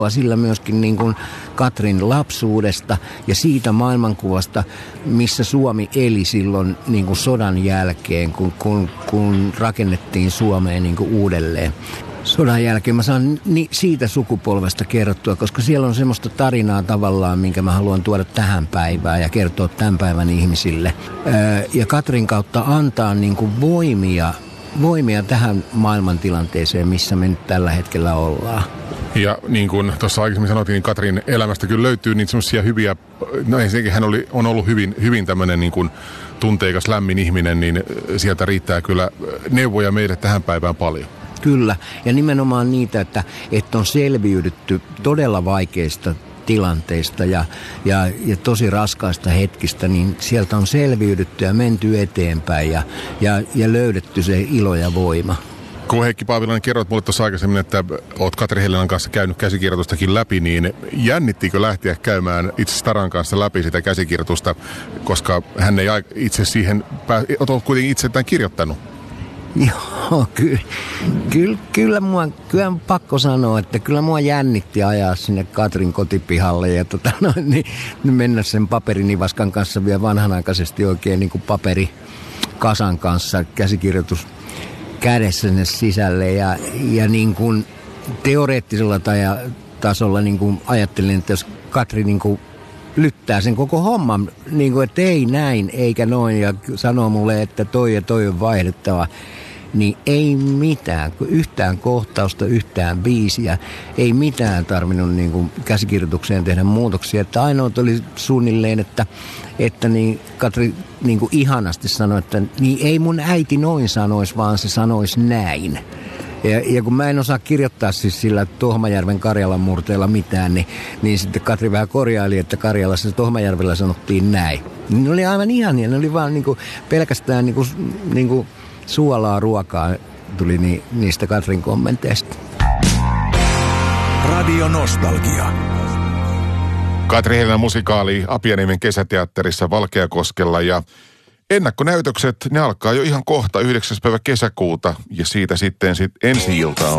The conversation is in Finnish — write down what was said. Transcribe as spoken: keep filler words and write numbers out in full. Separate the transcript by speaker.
Speaker 1: Sillä myöskin niin kuin Katrin lapsuudesta ja siitä maailmankuvasta, missä Suomi eli silloin niin kuin sodan jälkeen, kun, kun, kun rakennettiin Suomeen niin kuin uudelleen. Sodan jälkeen mä saan ni- siitä sukupolvesta kerrottua, koska siellä on semmoista tarinaa tavallaan, minkä mä haluan tuoda tähän päivään ja kertoa tämän päivän ihmisille. Öö, ja Katrin kautta antaa niin kuin voimia, voimia tähän maailmantilanteeseen, missä me nyt tällä hetkellä ollaan.
Speaker 2: Ja niin kuin tuossa aikaisemmin sanottiin, niin Katrin elämästä kyllä löytyy niitä semmoisia hyviä, no ensinnäkin hän oli, on ollut hyvin, hyvin tämmöinen niin kuin tunteikas, lämmin ihminen, niin sieltä riittää kyllä neuvoja meille tähän päivään paljon.
Speaker 1: Kyllä, ja nimenomaan niitä, että, että on selviydytty todella vaikeista tilanteista ja, ja, ja tosi raskaista hetkistä, niin sieltä on selviydytty ja menty eteenpäin ja, ja, ja löydetty se ilo ja voima.
Speaker 2: Kun Heikki Paavilainen kerroit mulle tuossa aikaisemmin, että olet Katri Hellenan kanssa käynyt käsikirjoitustakin läpi, niin jännittikö lähteä käymään itse Staran kanssa läpi sitä käsikirjoitusta, koska hän ei itse siihen, olet kuitenkin itse tämän kirjoittanut?
Speaker 1: Joo, kyllä, kyllä, kyllä, mua, kyllä on pakko sanoa, että kyllä mua jännitti ajaa sinne Katrin kotipihalle ja tota, no, niin, mennä sen paperinivaskan kanssa vielä vanhanaikaisesti oikein niin kuin paperikasan kanssa käsikirjoitus kädessä sinne sisälle ja, ja niin kuin teoreettisella taja, tasolla niin kuin ajattelin, että jos Katri niin kuin lyttää sen koko homman, niin kuin, että ei näin eikä noin ja sanoo mulle, että toi ja toi on vaihdettava, niin ei mitään, yhtään kohtausta, yhtään biisiä, ei mitään tarvinnut niin kuin käsikirjoitukseen tehdä muutoksia, että ainoa oli suunnilleen, että, että niin Katri niin kuin ihanasti sanoi, että niin ei mun äiti noin sanoisi, vaan se sanoisi näin. Ja, ja kun mä en osaa kirjoittaa siis sillä Tohmajärven Karjalan murteella mitään, niin, niin sitten Katri vähän korjaili, että Karjalassa Tohmajärvellä sanottiin näin. Ne oli aivan ihania, ne oli vaan niinku pelkästään niinku, niinku suolaa ruokaa tuli ni, niistä Katrin kommenteista.
Speaker 3: Radio Nostalgia.
Speaker 2: Katri Hellenan musikaali Apianiemen kesäteatterissa Valkeakoskella ja ennakkonäytökset, ne alkaa jo ihan kohta yhdeksäs päivä kesäkuuta ja siitä sitten sit ensi ilta on